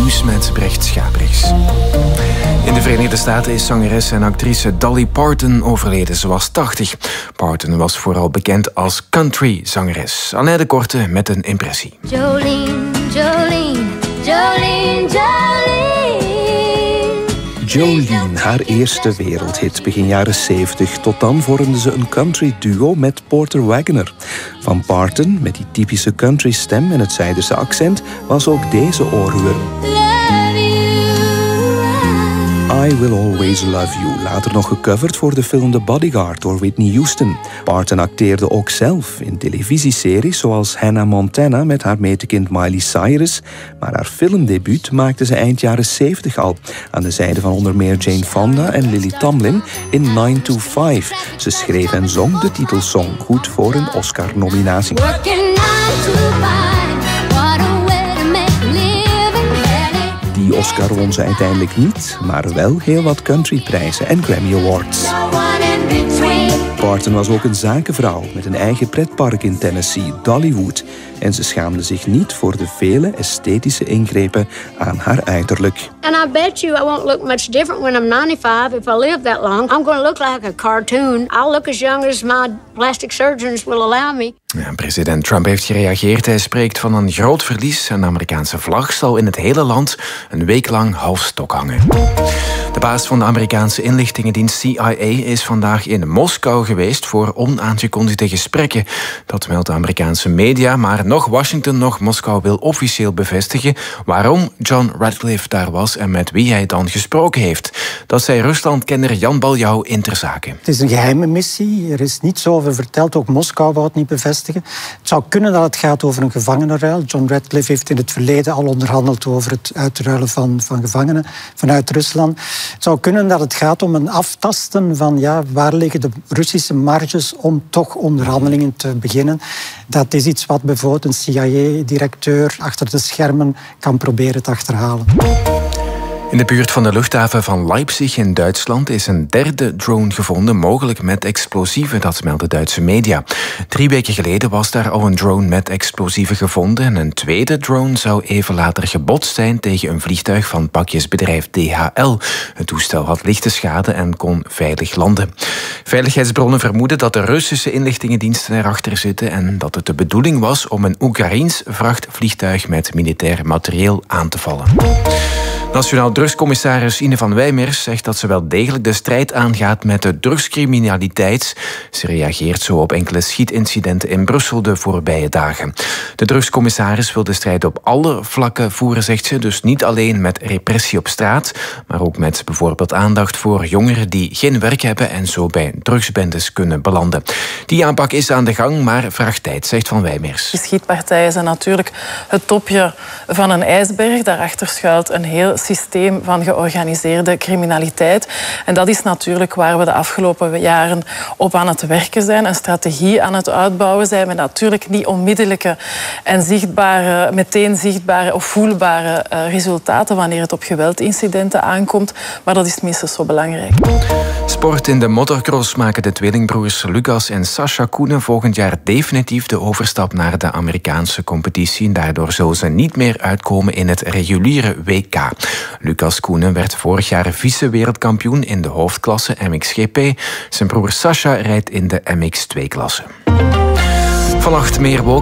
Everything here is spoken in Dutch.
nieuws met Brecht Schabrichs. In de Verenigde Staten is zangeres en actrice Dolly Parton overleden. Ze was 80. Parton was vooral bekend als country-zangeres. Alain de Korte met een impressie. Jolene, Jolene, Jolene, Jolene. Jolene, haar eerste wereldhit begin jaren 70. Tot dan vormde ze een country duo met Porter Wagoner. Van Parton, met die typische country stem en het Zijderse accent, was ook deze oorworm. I Will Always Love You, later nog gecoverd voor de film The Bodyguard door Whitney Houston. Parton acteerde ook zelf in televisieseries zoals Hannah Montana met haar metekind Miley Cyrus, maar haar filmdebuut maakte ze eind jaren 70 al, aan de zijde van onder meer Jane Fonda en Lily Tomlin in 9 to 5. Ze schreef en zong de titelsong, goed voor een Oscar-nominatie. Die Oscar won ze uiteindelijk niet, maar wel heel wat countryprijzen en Grammy Awards. Parton was ook een zakenvrouw met een eigen pretpark in Tennessee, Dollywood. En ze schaamde zich niet voor de vele esthetische ingrepen aan haar uiterlijk. And I bet you I won't look much different when I'm 95 if I live that long. I'm going to look like a cartoon. I'll look as young as my plastic surgeons will allow me. Ja, president Trump heeft gereageerd. Hij spreekt van een groot verlies. Een Amerikaanse vlag zal in het hele land een week lang half stok hangen. De baas van de Amerikaanse inlichtingendienst CIA is vandaag in Moskou geweest voor onaangekondigde gesprekken. Dat meldt de Amerikaanse media, maar nog Washington, nog Moskou wil officieel bevestigen waarom John Radcliffe daar was en met wie hij dan gesproken heeft. Dat zei Ruslandkenner Jan Baljouw in Ter Zake. Het is een geheime missie, er is niets over verteld, ook Moskou wou het niet bevestigen. Het zou kunnen dat het gaat over een gevangenenruil. John Radcliffe heeft in het verleden al onderhandeld over het uitruilen van gevangenen vanuit Rusland. Het zou kunnen dat het gaat om een aftasten van waar liggen de Russische marges om toch onderhandelingen te beginnen. Dat is iets wat bijvoorbeeld een CIA-directeur achter de schermen kan proberen te achterhalen. In de buurt van de luchthaven van Leipzig in Duitsland is een derde drone gevonden, mogelijk met explosieven, dat melden Duitse media. 3 weken geleden was daar al een drone met explosieven gevonden en een tweede drone zou even later gebotst zijn tegen een vliegtuig van pakjesbedrijf DHL. Het toestel had lichte schade en kon veilig landen. Veiligheidsbronnen vermoeden dat de Russische inlichtingendiensten erachter zitten en dat het de bedoeling was om een Oekraïens vrachtvliegtuig met militair materieel aan te vallen. Nationaal drugscommissaris Ine van Wijmers zegt dat ze wel degelijk de strijd aangaat met de drugscriminaliteit. Ze reageert zo op enkele schietincidenten in Brussel de voorbije dagen. De drugscommissaris wil de strijd op alle vlakken voeren, zegt ze. Dus niet alleen met repressie op straat, maar ook met bijvoorbeeld aandacht voor jongeren die geen werk hebben en zo bij drugsbendes kunnen belanden. Die aanpak is aan de gang, maar vraagt tijd, zegt Van Wijmers. Die schietpartijen zijn natuurlijk het topje van een ijsberg. Daarachter schuilt een heel systeem van georganiseerde criminaliteit. En dat is natuurlijk waar we de afgelopen jaren op aan het werken zijn. Een strategie aan het uitbouwen zijn met natuurlijk niet onmiddellijke en meteen zichtbare of voelbare resultaten wanneer het op geweldincidenten aankomt. Maar dat is minstens zo belangrijk. Sport in de motocross maken de tweelingbroers Lucas en Sascha Koenen volgend jaar definitief de overstap naar de Amerikaanse competitie. Daardoor zullen ze niet meer uitkomen in het reguliere WK. Lucas Koenen werd vorig jaar vice-wereldkampioen in de hoofdklasse MXGP. Zijn broer Sascha rijdt in de MX2-klasse. Vannacht meer wolken.